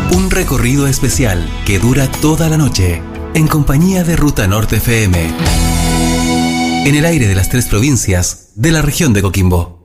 Un recorrido especial que dura toda la noche, en compañía de Ruta Norte FM. En el aire de las 3 provincias de la región de Coquimbo.